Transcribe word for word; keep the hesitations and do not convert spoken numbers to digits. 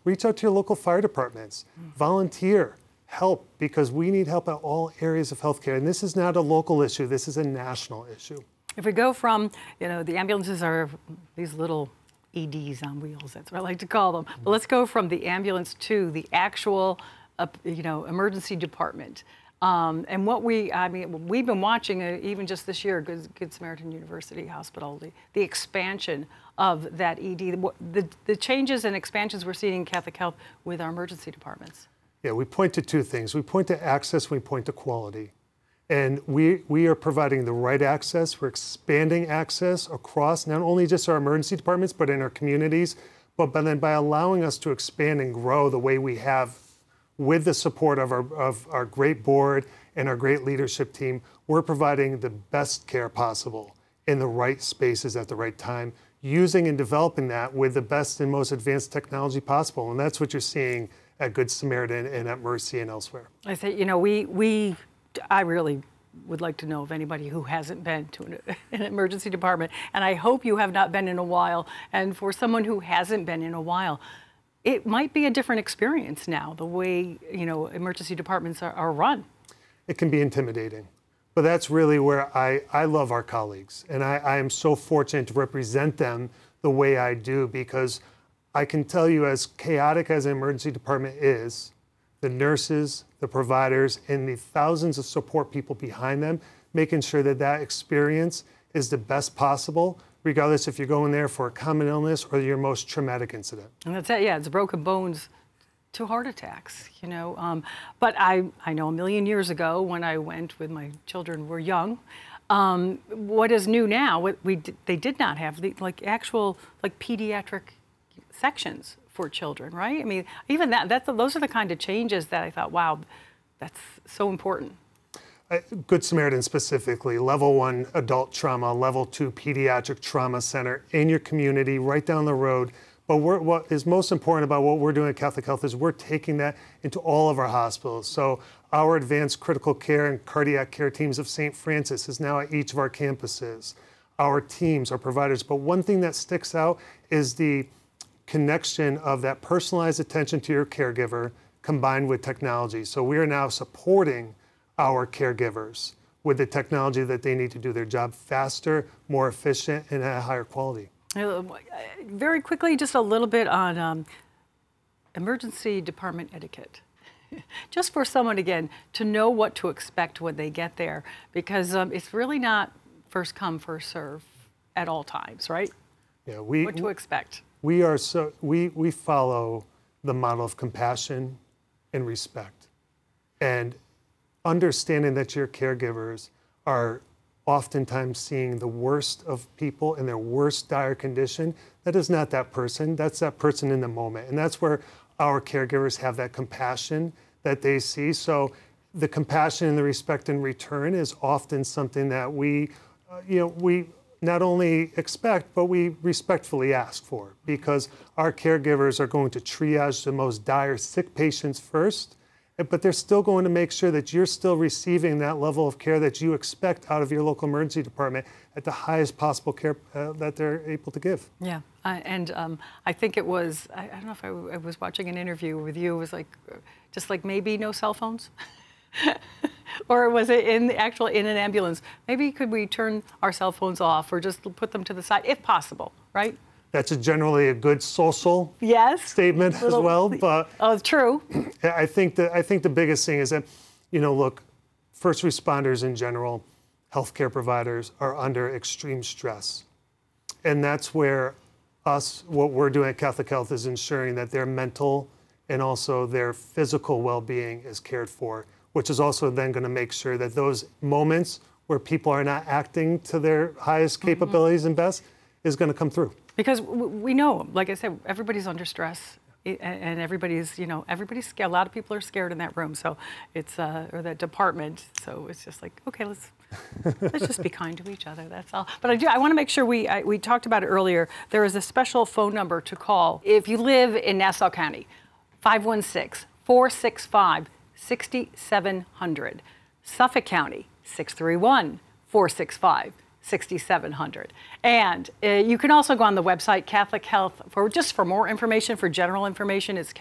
reach out to your local fire departments, volunteer, help, because we need help at all areas of healthcare. And this is not a local issue, this is a national issue. If we go from, you know, the ambulances are these little E Ds on wheels, that's what I like to call them. But let's go from the ambulance to the actual, uh, you know, emergency department. Um, and what we, I mean, we've been watching, uh, even just this year, Good, Good Samaritan University Hospital, the, the expansion of that E D, the, the, the changes and expansions we're seeing in Catholic Health with our emergency departments. Yeah, we point to two things. We point to access, we point to quality. And we, we are providing the right access. We're expanding access across not only just our emergency departments, but in our communities. But, but then by allowing us to expand and grow the way we have with the support of our, of our great board and our great leadership team, we're providing the best care possible in the right spaces at the right time, using and developing that with the best and most advanced technology possible. And that's what you're seeing at Good Samaritan and at Mercy and elsewhere. I say, you know, we, we I really would like to know of anybody who hasn't been to an, an emergency department. And I hope you have not been in a while. And for someone who hasn't been in a while, it might be a different experience now, the way, you know, emergency departments are, are run. It can be intimidating, but that's really where I, I love our colleagues. And I, I am so fortunate to represent them the way I do, because I can tell you, as chaotic as an emergency department is, the nurses, the providers, and the thousands of support people behind them, making sure that that experience is the best possible, regardless if you're going there for a common illness or your most traumatic incident. And that's it, yeah, it's broken bones to heart attacks, you know. Um, but I, I know a million years ago when I went with my children were young, um, what is new now, what we d they did not have, the, like actual like pediatric sections for children, right? I mean, even that, that's, those are the kind of changes that I thought, wow, that's so important. Good Samaritan specifically, level one adult trauma, level two pediatric trauma center in your community, right down the road. But we're, what is most important about what we're doing at Catholic Health is we're taking that into all of our hospitals. So our advanced critical care and cardiac care teams of Saint Francis is now at each of our campuses. Our teams, our providers. But one thing that sticks out is the connection of that personalized attention to your caregiver combined with technology. So we are now supporting our caregivers with the technology that they need to do their job faster, more efficient, and at a higher quality. Very quickly, just a little bit on um, emergency department etiquette. Just for someone, again, to know what to expect when they get there, because um, it's really not first come, first serve at all times, right? Yeah, we, what to expect. We are so, we, we follow the model of compassion and respect. And understanding that your caregivers are oftentimes seeing the worst of people in their worst dire condition. That is not that person, that's that person in the moment. And that's where our caregivers have that compassion that they see. So the compassion and the respect in return is often something that we, uh, you know, we not only expect, but we respectfully ask for, because our caregivers are going to triage the most dire sick patients first, but they're still going to make sure that you're still receiving that level of care that you expect out of your local emergency department at the highest possible care uh, that they're able to give. Yeah, uh, and um, I think it was, I, I don't know if I, I was watching an interview with you, it was like, just like maybe no cell phones? Or was it in the actual, in an ambulance? Maybe could we turn our cell phones off or just put them to the side, if possible, right? That's a generally a good social yes. statement Little, as well. But oh, it's true. I think that I think the biggest thing is that, you know, look, first responders in general, healthcare providers are under extreme stress, and that's where us, what we're doing at Catholic Health is ensuring that their mental and also their physical well-being is cared for, which is also then going to make sure that those moments where people are not acting to their highest capabilities mm-hmm. and best is going to come through. Because we know, like I said, everybody's under stress, and everybody's, you know, everybody's scared. A lot of people are scared in that room, so it's, uh, or that department. So it's just like, okay, let's let's just be kind to each other. That's all. But I do, I want to make sure we I, we talked about it earlier. There is a special phone number to call if you live in Nassau County, five one six, four six five, six seven zero zero. Suffolk County, six three one, four six five, six seven zero zero. And uh, you can also go on the website Catholic Health for just for more information, for general information. It's